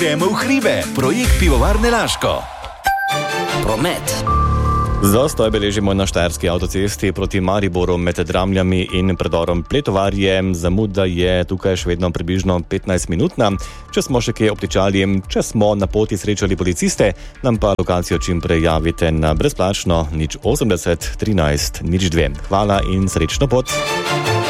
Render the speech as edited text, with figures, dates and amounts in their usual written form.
Gremo v hribe, projekt Pivovarne Laško. Promet. Zastoj beležimo na štajerski avtocesti proti Mariboru med Dramljami in predorom Pletovarje. Zamuda je tukaj še vedno približno 15 minutna. Če smo še kje obtičali, če smo na poti srečali policiste, nam pa lokacijo čim prej javite na brezplačno 080 13 02. Hvala in srečno pot.